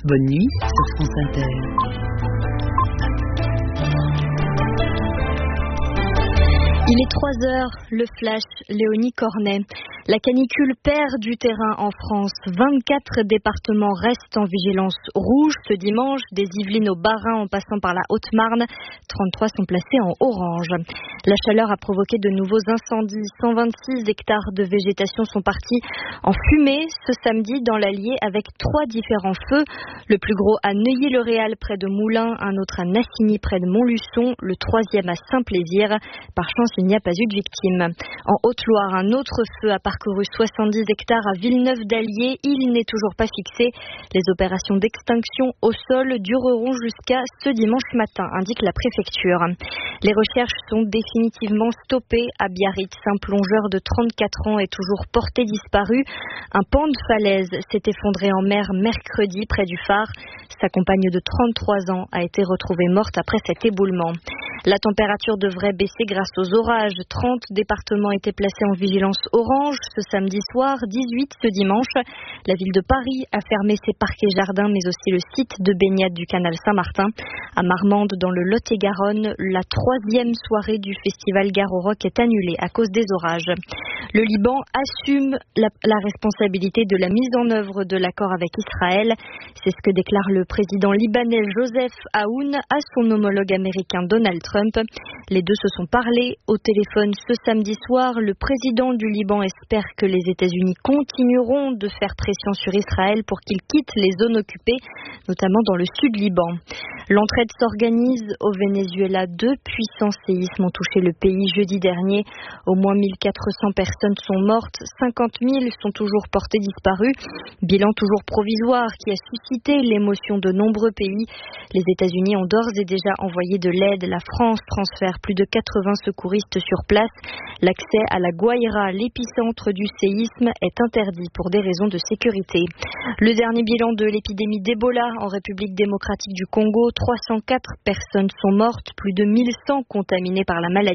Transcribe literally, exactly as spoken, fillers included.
Bonne nuit sur France Inter. Il est trois heures, le flash, Léonie Cornet. La canicule perd du terrain en France. vingt-quatre départements restent en vigilance rouge ce dimanche, des Yvelines au Bas-Rhin en passant par la Haute-Marne. trente-trois sont placés en orange. La chaleur a provoqué de nouveaux incendies. cent vingt-six hectares de végétation sont partis en fumée ce samedi dans l'Allier avec trois différents feux. Le plus gros à Neuilly-le-Réal près de Moulins, un autre à Nassigny près de Montluçon, le troisième à Saint-Plaisir. Par chance, il n'y a pas eu de victimes. En Haute-Loire, un autre feu a parcouru soixante-dix hectares à Villeneuve-d'Allier. Il n'est toujours pas fixé. Les opérations d'extinction au sol dureront jusqu'à ce dimanche matin, indique la préfecture. Les recherches sont définitivement stoppées à Biarritz. Un plongeur de trente-quatre ans est toujours porté disparu. Un pan de falaise s'est effondré en mer mercredi près du phare. Sa compagne de trente-trois ans a été retrouvée morte après cet éboulement. La température devrait baisser grâce aux orages. trente départements étaient placés en vigilance orange ce samedi soir, dix-huit ce dimanche. La ville de Paris a fermé ses parcs et jardins, mais aussi le site de baignade du canal Saint-Martin. À Marmande, dans le Lot-et-Garonne, la troisième soirée du festival Gare au Rock est annulée à cause des orages. Le Liban assume la, la responsabilité de la mise en œuvre de l'accord avec Israël. C'est ce que déclare le président libanais Joseph Aoun à son homologue américain Donald Trump. Les deux se sont parlé au téléphone ce samedi soir. Le président du Liban espère que les États-Unis continueront de faire pression sur Israël pour qu'il quitte les zones occupées, notamment dans le sud Liban. L'entraide s'organise au Venezuela. Deux puissants séismes ont touché le pays jeudi dernier. Au moins mille quatre cents personnes sont mortes, cinquante mille sont toujours portées disparues. Bilan toujours provisoire qui a suscité l'émotion de nombreux pays. Les États-Unis ont d'ores et déjà envoyé de l'aide. La France transfère plus de quatre-vingts secouristes sur place. L'accès à la Guaira, l'épicentre du séisme, est interdit pour des raisons de sécurité. Le dernier bilan de l'épidémie d'Ebola en République démocratique du Congo, trois cent quatre personnes sont mortes, plus de mille cent contaminées par la maladie.